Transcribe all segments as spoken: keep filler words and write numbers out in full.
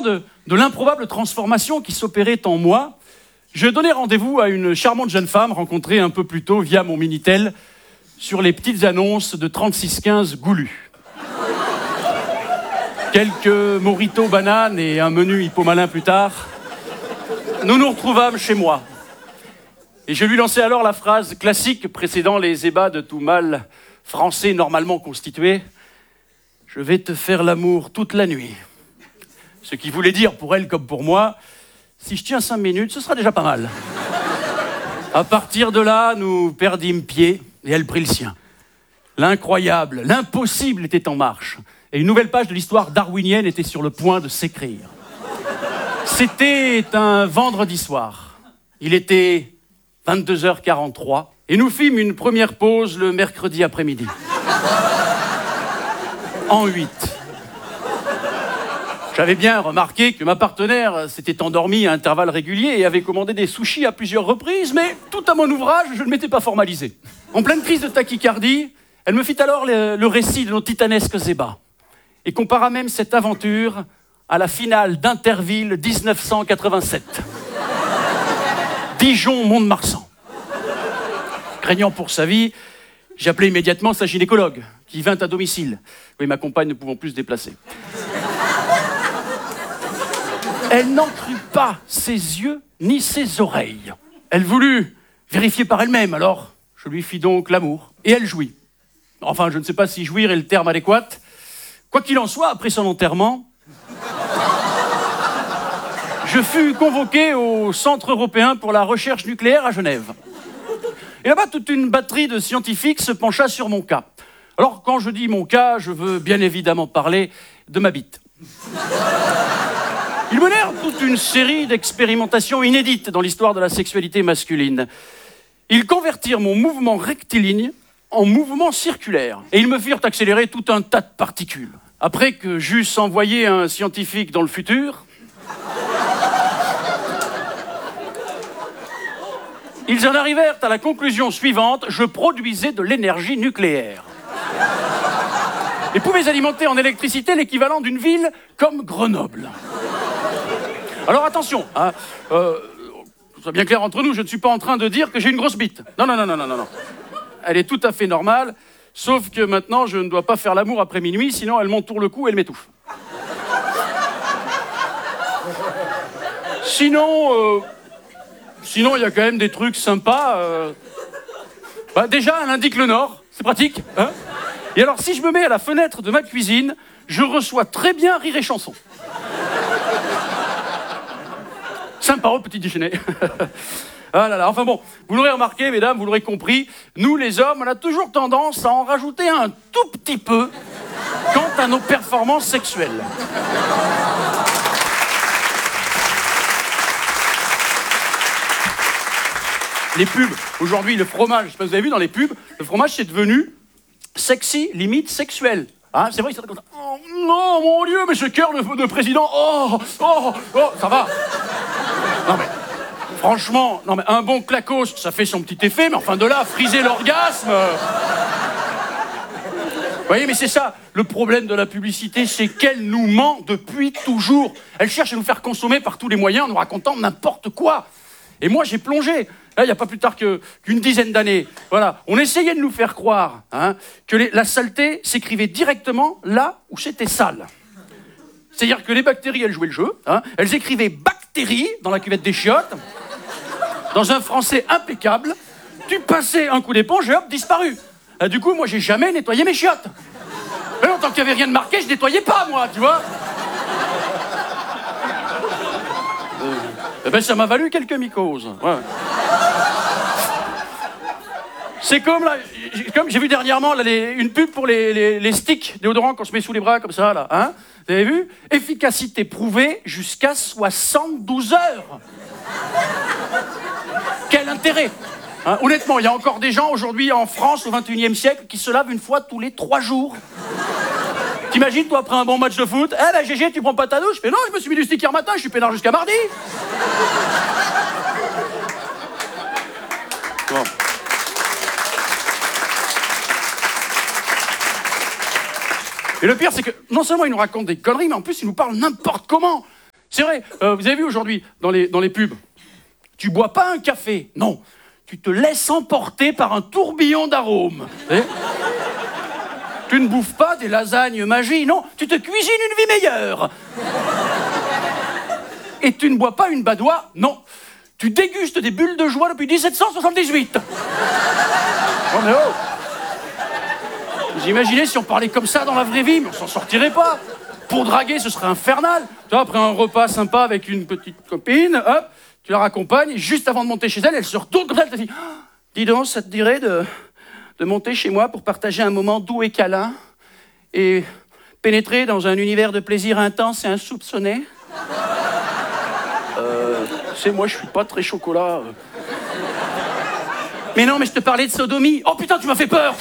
Conscient de, de l'improbable transformation qui s'opérait en moi, je donnais rendez-vous à une charmante jeune femme rencontrée un peu plus tôt via mon Minitel sur les petites annonces de trente-six quinze Goulu. Quelques mojitos bananes et un menu hippomalin plus tard, nous nous retrouvâmes chez moi. Et je lui lançai alors la phrase classique précédant les ébats de tout mâle français normalement constitué. « Je vais te faire l'amour toute la nuit. » Ce qui voulait dire, pour elle comme pour moi, si je tiens cinq minutes, ce sera déjà pas mal. À partir de là, nous perdîmes pied et elle prit le sien. L'incroyable, l'impossible était en marche. Et une nouvelle page de l'histoire darwinienne était sur le point de s'écrire. C'était un vendredi soir. Il était vingt-deux heures quarante-trois et nous fîmes une première pause le mercredi après-midi. En huit. J'avais bien remarqué que ma partenaire s'était endormie à intervalles réguliers et avait commandé des sushis à plusieurs reprises, mais tout à mon ouvrage, je ne m'étais pas formalisé. En pleine crise de tachycardie, elle me fit alors le, le récit de nos titanesques ébats et compara même cette aventure à la finale d'Interville dix-neuf cent quatre-vingt-sept. Dijon-Mont-de-Marsan. Craignant pour sa vie, j'ai appelé immédiatement sa gynécologue, qui vint à domicile. Oui, ma compagne ne pouvant plus se déplacer. Elle n'en crut pas ses yeux ni ses oreilles. Elle voulut vérifier par elle-même, alors je lui fis donc l'amour. Et elle jouit. Enfin, je ne sais pas si jouir est le terme adéquat. Quoi qu'il en soit, après son enterrement, je fus convoqué au Centre européen pour la recherche nucléaire à Genève. Et là-bas, toute une batterie de scientifiques se pencha sur mon cas. Alors, quand je dis mon cas, je veux bien évidemment parler de ma bite. Ils menèrent toute une série d'expérimentations inédites dans l'histoire de la sexualité masculine. Ils convertirent mon mouvement rectiligne en mouvement circulaire. Et ils me firent accélérer tout un tas de particules. Après que j'eusse envoyé un scientifique dans le futur, ils en arrivèrent à la conclusion suivante: je produisais de l'énergie nucléaire. Et pouvais alimenter en électricité l'équivalent d'une ville comme Grenoble. Alors attention, hein, euh, soit bien clair entre nous, je ne suis pas en train de dire que j'ai une grosse bite. Non, non, non, non, non, non. Elle est tout à fait normale, sauf que maintenant, je ne dois pas faire l'amour après minuit, sinon elle m'entoure le cou et elle m'étouffe. Sinon, euh, sinon, il y a quand même des trucs sympas. Euh... Bah, déjà, elle indique le nord, c'est pratique. Hein. Et alors, si je me mets à la fenêtre de ma cuisine, je reçois très bien rire et chanson. Sympa au petit déjeuner. Ah là là, enfin bon, vous l'aurez remarqué, mesdames, vous l'aurez compris, nous les hommes, on a toujours tendance à en rajouter un tout petit peu quant à nos performances sexuelles. Les pubs, aujourd'hui, le fromage, je ne sais pas si vous avez vu dans les pubs, le fromage c'est devenu sexy, limite sexuel. Hein, c'est vrai, c'est comme ça. Oh non, mon Dieu, mais ce cœur de, de président, oh, oh, oh, ça va. Non mais, franchement, non mais un bon clacos, ça fait son petit effet, mais enfin de là, friser l'orgasme. Vous voyez, mais c'est ça, le problème de la publicité, c'est qu'elle nous ment depuis toujours. Elle cherche à nous faire consommer par tous les moyens en nous racontant n'importe quoi. Et moi, j'ai plongé. Là, il n'y a pas plus tard que, qu'une dizaine d'années. Voilà, on essayait de nous faire croire hein, que les, la saleté s'écrivait directement là où c'était sale. C'est-à-dire que les bactéries, elles jouaient le jeu. Hein, elles écrivaient bactéries dans la cuvette des chiottes, dans un français impeccable. Tu passais un coup d'éponge et hop, disparu. Et du coup, moi, j'ai jamais nettoyé mes chiottes. Et en tant qu'il n'y avait rien de marqué, je nettoyais pas, moi, tu vois. Euh, eh ben, ça m'a valu quelques mycoses. Ouais. C'est comme, là, comme j'ai vu dernièrement là, les, une pub pour les, les, les sticks déodorants qu'on se met sous les bras, comme ça, là. Hein, vous avez vu? Efficacité prouvée jusqu'à soixante-douze heures. Quel intérêt hein, honnêtement, il y a encore des gens aujourd'hui en France, au vingt et unième siècle, qui se lavent une fois tous les trois jours. T'imagines, toi, après un bon match de foot, eh ben, Gégé, tu prends pas ta douche? Je fais non, je me suis mis du stick hier matin, je suis peinard jusqu'à mardi. Bon. Et le pire, c'est que non seulement ils nous racontent des conneries, mais en plus, ils nous parlent n'importe comment. C'est vrai, euh, vous avez vu aujourd'hui dans les, dans les pubs, tu bois pas un café, non. Tu te laisses emporter par un tourbillon d'arômes. Tu ne bouffes pas des lasagnes magie, non. Tu te cuisines une vie meilleure. Et tu ne bois pas une badoie, non. Tu dégustes des bulles de joie depuis dix-sept cent soixante-dix-huit. Oh mais oh. Vous imaginez si on parlait comme ça dans la vraie vie, mais on s'en sortirait pas. Pour draguer, ce serait infernal. Tu vois, après un repas sympa avec une petite copine, hop, tu la raccompagnes, et juste avant de monter chez elle, elle se retourne comme ça, elle te dit oh, « Dis donc, ça te dirait de, de monter chez moi pour partager un moment doux et câlin et pénétrer dans un univers de plaisir intense et insoupçonné ?» Euh, tu sais, moi, je suis pas très chocolat. Mais non, mais je te parlais de sodomie. Oh putain, tu m'as fait peur.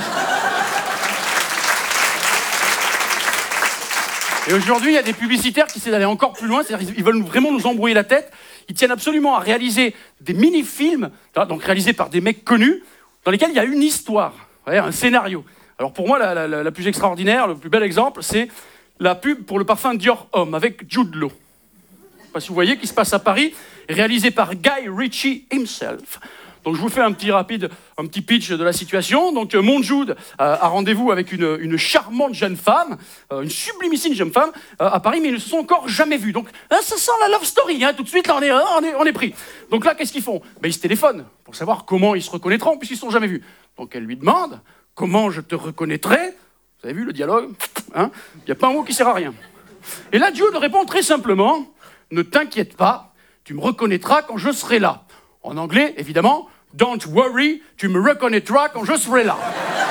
Et aujourd'hui, il y a des publicitaires qui essaient d'aller encore plus loin, c'est-à-dire qu'ils veulent vraiment nous embrouiller la tête. Ils tiennent absolument à réaliser des mini-films, donc réalisés par des mecs connus, dans lesquels il y a une histoire, un scénario. Alors pour moi, la, la, la plus extraordinaire, le plus bel exemple, c'est la pub pour le parfum Dior Homme avec Jude Law. Je ne sais pas si vous voyez, qui se passe à Paris, réalisé par Guy Ritchie himself. Donc je vous fais un petit rapide, un petit pitch de la situation. Donc euh, mon Jude euh, a rendez-vous avec une, une charmante jeune femme, euh, une sublimissime jeune femme euh, à Paris, mais ils ne se sont encore jamais vus. Donc hein, ça sent la love story, hein, tout de suite là on est, hein, on est, on est pris. Donc là qu'est-ce qu'ils font? Ben, ils se téléphonent pour savoir comment ils se reconnaîtront puisqu'ils ne se sont jamais vus. Donc elle lui demande comment je te reconnaîtrai. Vous avez vu le dialogue, hein? Il n'y a pas un mot qui sert à rien. Et là Jude répond très simplement, ne t'inquiète pas, tu me reconnaîtras quand je serai là. En anglais, évidemment, don't worry, tu me reconnaîtras quand je serai là.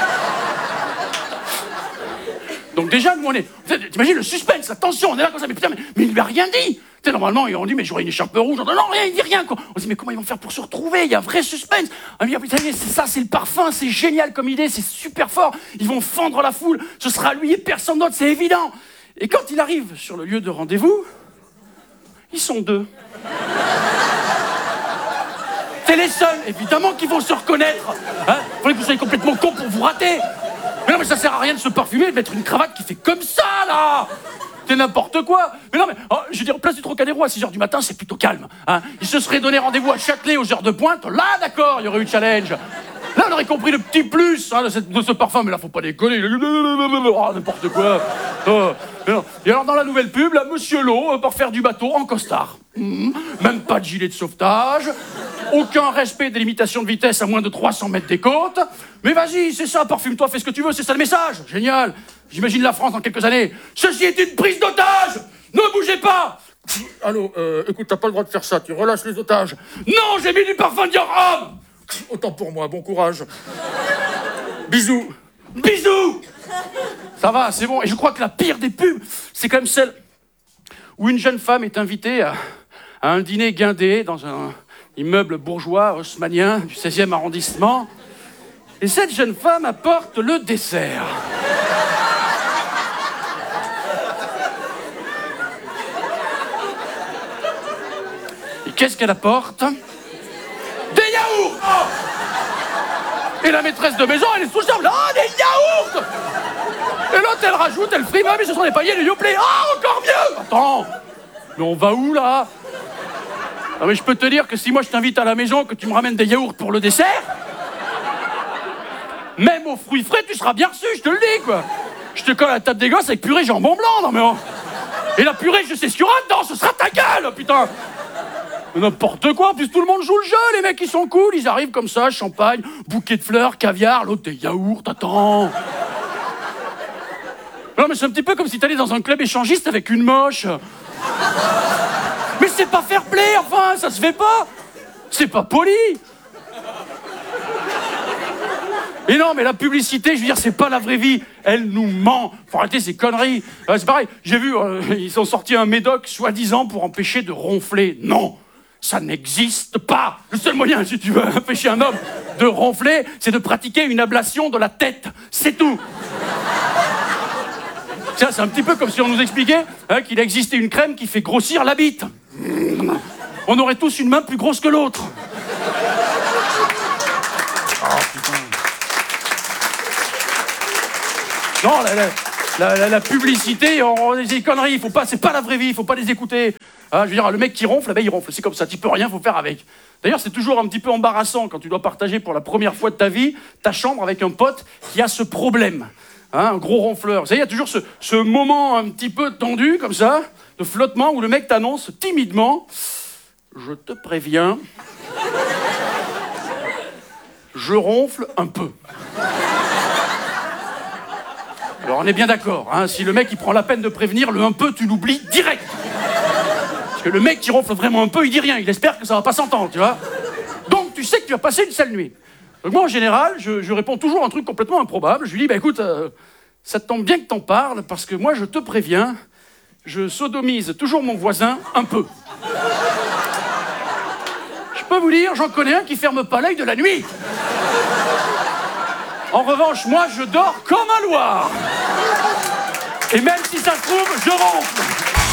Donc déjà, nous on est... T'imagines le suspense, la tension, on est là comme ça, mais putain, mais, mais il lui a rien dit. Tu sais, normalement, on dit, mais j'aurais une écharpe rouge. On dit, non, rien, il dit rien, quoi. On se dit, mais comment ils vont faire pour se retrouver? Il y a un vrai suspense. On dit, putain, c'est ça, c'est le parfum, c'est génial comme idée, c'est super fort. Ils vont fendre la foule, ce sera lui et personne d'autre, c'est évident. Et quand il arrive sur le lieu de rendez-vous, ils sont deux. C'est les seuls, évidemment, qui vont se reconnaître. Hein, faudrait que vous soyez complètement con pour vous rater. Mais non, mais ça sert à rien de se parfumer, de mettre une cravate qui fait comme ça, là. C'est n'importe quoi. Mais non, mais oh, je veux dire, place du Trocadéro à six heures du matin, c'est plutôt calme. Hein. Ils se seraient donné rendez-vous à Châtelet aux heures de pointe. Là, d'accord, il y aurait eu challenge. Là, on aurait compris le petit plus hein, de, cette, de ce parfum. Mais là, faut pas déconner. Oh, n'importe quoi. Oh, non. Et alors, dans la nouvelle pub, là, Monsieur Lowe, euh, pour faire du bateau en costard. Mmh. Même pas de gilet de sauvetage. Aucun respect des limitations de vitesse à moins de trois cents mètres des côtes. Mais vas-y, c'est ça, parfume-toi, fais ce que tu veux, c'est ça le message. Génial. J'imagine la France dans quelques années. Ceci est une prise d'otage. Ne bougez pas. Allô, euh, écoute, t'as pas le droit de faire ça, tu relâches les otages. Non, j'ai mis du parfum Dior Homme. Autant pour moi, bon courage. Bisous. Bisous. Ça va, c'est bon. Et je crois que la pire des pubs, c'est quand même celle où une jeune femme est invitée à, à un dîner guindé dans un immeuble bourgeois haussmannien du seizième arrondissement. Et cette jeune femme apporte le dessert. Et qu'est-ce qu'elle apporte? Des yaourts. Oh. Et la maîtresse de maison, elle est sous charme. Ah, des yaourts. Et l'autre, elle rajoute, elle frime, mais ce sont des paillettes de Yoplait. Ah, encore mieux. Attends, mais on va où, là? Ah, mais je peux te dire que si moi je t'invite à la maison, que tu me ramènes des yaourts pour le dessert, même aux fruits frais, tu seras bien reçu, je te le dis, quoi. Je te colle à la table des gosses avec purée jambon blanc, non mais... Oh. Et la purée, je sais ce qu'il y aura dedans, ce sera ta gueule, putain. N'importe quoi, en plus tout le monde joue le jeu, les mecs ils sont cool, ils arrivent comme ça, champagne, bouquet de fleurs, caviar, l'autre des yaourts, attends. Non mais c'est un petit peu comme si t'allais dans un club échangiste avec une moche. Mais c'est pas fair play, enfin, ça se fait pas. C'est pas poli. Et non, mais la publicité, je veux dire, c'est pas la vraie vie. Elle nous ment. Faut arrêter ces conneries. Euh, c'est pareil, j'ai vu, euh, ils ont sorti un médoc, soi-disant, pour empêcher de ronfler. Non, ça n'existe pas. Le seul moyen, si tu veux empêcher un homme de ronfler, c'est de pratiquer une ablation de la tête. C'est tout. Ça, c'est un petit peu comme si on nous expliquait hein, qu'il existait une crème qui fait grossir la bite. On aurait tous une main plus grosse que l'autre. Oh putain. Non, là, là. La, la, la publicité, on, des conneries, il faut pas, c'est pas la vraie vie, il faut pas les écouter. Hein, je veux dire, le mec qui ronfle, ben il ronfle, c'est comme ça, tu peux rien, faut faire avec. D'ailleurs, c'est toujours un petit peu embarrassant quand tu dois partager pour la première fois de ta vie ta chambre avec un pote qui a ce problème. Hein, un gros ronfleur. Vous savez, il y a toujours ce, ce moment un petit peu tendu, comme ça, de flottement, où le mec t'annonce timidement « Je te préviens, je ronfle un peu. » Alors on est bien d'accord, hein, si le mec il prend la peine de prévenir, le un peu tu l'oublies direct. Parce que le mec qui ronfle vraiment un peu, il dit rien, il espère que ça va pas s'entendre, tu vois. Donc tu sais que tu vas passer une sale nuit. Donc moi en général, je, je réponds toujours un truc complètement improbable. Je lui dis, bah écoute, euh, ça te tombe bien que t'en parles, parce que moi je te préviens, je sodomise toujours mon voisin un peu. Je peux vous dire, j'en connais un qui ferme pas l'œil de la nuit. En revanche, moi, je dors comme un loir. Et même si ça se trouve, je ronfle.